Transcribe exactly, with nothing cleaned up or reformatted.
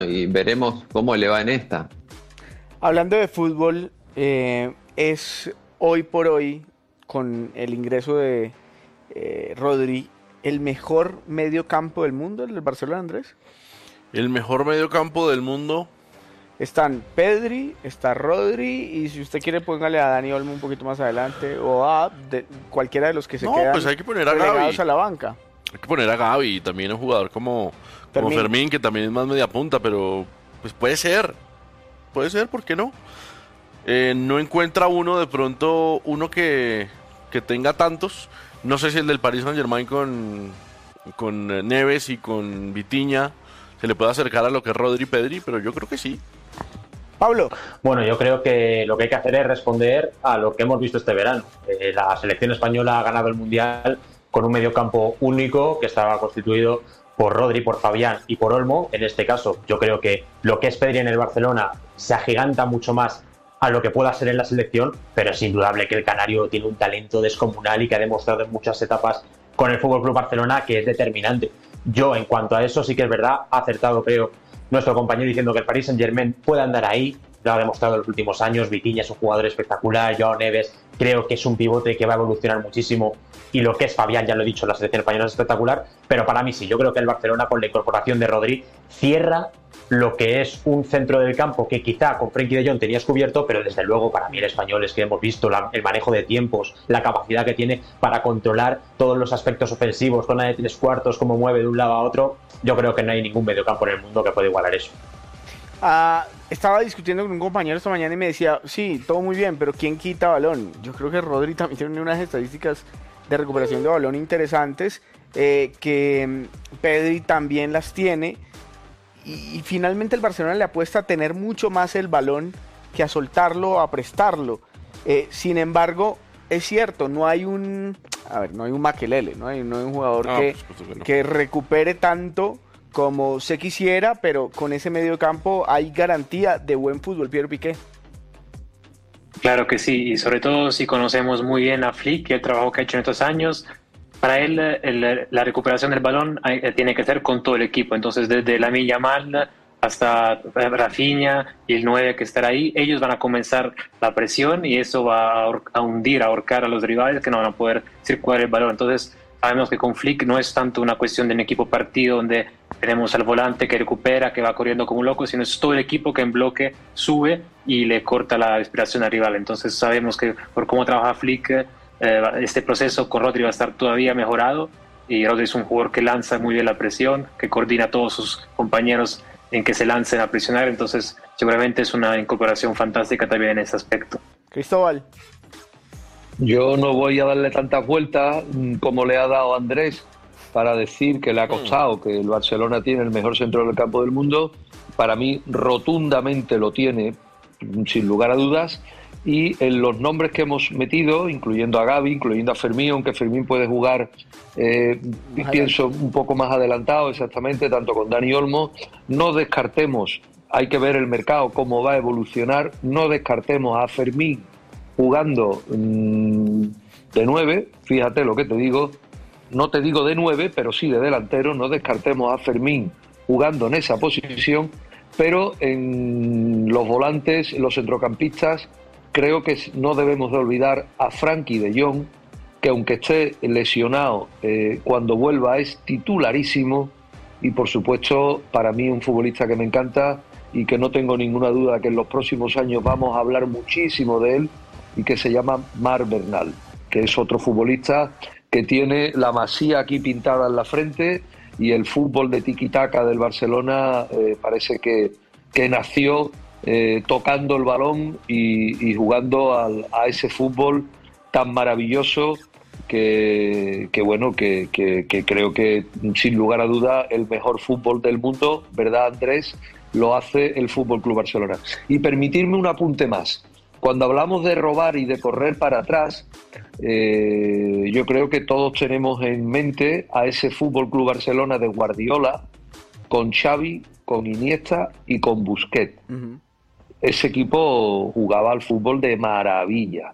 y veremos cómo le va en esta. Hablando de fútbol, eh, es hoy por hoy, con el ingreso de eh, Rodri, el mejor medio campo del mundo, el del Barcelona, Andrés. El mejor mediocampo del mundo. Están Pedri, está Rodri, y si usted quiere póngale a Dani Olmo un poquito más adelante, o a de, cualquiera de los que se No, quedan pues hay que poner a relegados Gavi. a la banca. Hay que poner a Gavi y también un jugador como como Fermín. Fermín, que también es más media punta, pero pues puede ser. Puede ser, ¿por qué no? Eh, no encuentra uno de pronto, uno que, que tenga tantos. No sé si el del Paris Saint-Germain con, con eh, Neves y con Vitinha se le puede acercar a lo que es Rodri y Pedri, pero yo creo que sí. Pablo, Bueno, yo creo que lo que hay que hacer es responder a lo que hemos visto este verano. Eh, la selección española ha ganado el Mundial con un mediocampo único que estaba constituido por Rodri, por Fabián y por Olmo. En este caso, yo creo que lo que es Pedri en el Barcelona se agiganta mucho más a lo que pueda ser en la selección, pero es indudable que el canario tiene un talento descomunal y que ha demostrado en muchas etapas con el F C Barcelona que es determinante. Yo, en cuanto a eso, sí que es verdad, ha acertado, creo, nuestro compañero diciendo que el Paris Saint-Germain puede andar ahí, lo ha demostrado en los últimos años. Vitinha es un jugador espectacular, Joao Neves creo que es un pivote que va a evolucionar muchísimo, y lo que es Fabián, ya lo he dicho, la selección española es espectacular, pero para mí sí, yo creo que el Barcelona con la incorporación de Rodri cierra lo que es un centro del campo que quizá con Frenkie de Jong tenías cubierto, pero desde luego para mí el español es que hemos visto la, el manejo de tiempos, la capacidad que tiene para controlar todos los aspectos ofensivos, zona de tres cuartos, cómo mueve de un lado a otro. Yo creo que no hay ningún mediocampo en el mundo que pueda igualar eso. ah, estaba discutiendo con un compañero esta mañana y me decía, sí, todo muy bien, pero ¿quién quita balón? Yo creo que Rodri también tiene unas estadísticas de recuperación de balón interesantes, eh, que mm, Pedri también las tiene, y, y finalmente el Barcelona le apuesta a tener mucho más el balón que a soltarlo o a prestarlo. Eh, sin embargo, es cierto, no hay un, a ver, no hay un Makelele, no hay, no hay un jugador Ah, que, por supuesto que no. que recupere tanto como se quisiera, pero con ese medio campo hay garantía de buen fútbol. Pierre Piqué. Claro que sí, y sobre todo si conocemos muy bien a Flick y el trabajo que ha hecho en estos años. Para él, el- la recuperación del balón eh, tiene que ser con todo el equipo. Entonces, desde Lamine Yamal hasta eh, Rafinha y el nueve que estará ahí, ellos van a comenzar la presión, y eso va a, ahor- a hundir, a ahorcar a los rivales que no van a poder circular el balón. Entonces, sabemos que con Flick no es tanto una cuestión de un equipo partido donde tenemos al volante que recupera, que va corriendo como un loco, sino es todo el equipo que en bloque sube y le corta la respiración al rival. Entonces, sabemos que por cómo trabaja Flick, eh, este proceso con Rodri va a estar todavía mejorado, y Rodri es un jugador que lanza muy bien la presión, que coordina a todos sus compañeros en que se lancen a presionar. Entonces seguramente es una incorporación fantástica también en ese aspecto. Cristóbal. Yo no voy a darle tantas vueltas mm, como le ha dado Andrés para decir que le ha costado, que el Barcelona tiene el mejor centro del campo del mundo. Para mí, rotundamente lo tiene, mm, sin lugar a dudas. Y en los nombres que hemos metido, incluyendo a Gavi, incluyendo a Fermín, aunque Fermín puede jugar, eh, pienso, un poco más adelantado, exactamente, tanto con Dani Olmo, no descartemos, hay que ver el mercado, cómo va a evolucionar, no descartemos a Fermín jugando mmm, de nueve, fíjate lo que te digo, no te digo de nueve, pero sí de delantero, no descartemos a Fermín jugando en esa posición, pero en los volantes, los centrocampistas, creo que no debemos de olvidar a Frenkie de Jong, que aunque esté lesionado, eh, cuando vuelva es titularísimo, y por supuesto para mí un futbolista que me encanta y que no tengo ninguna duda que en los próximos años vamos a hablar muchísimo de él, y que se llama Marc Bernal, que es otro futbolista que tiene la Masía aquí pintada en la frente, y el fútbol de tiki-taka del Barcelona eh, parece que, que nació eh, tocando el balón y, y jugando al, a ese fútbol tan maravilloso que, que bueno, que, que, que creo que sin lugar a duda el mejor fútbol del mundo, ¿verdad, Andrés? Lo hace el Fútbol Club Barcelona. Y permitirme un apunte más. Cuando hablamos de robar y de correr para atrás, eh, yo creo que todos tenemos en mente a ese Fútbol Club Barcelona de Guardiola, con Xavi, con Iniesta y con Busquets. Uh-huh. Ese equipo jugaba al fútbol de maravilla.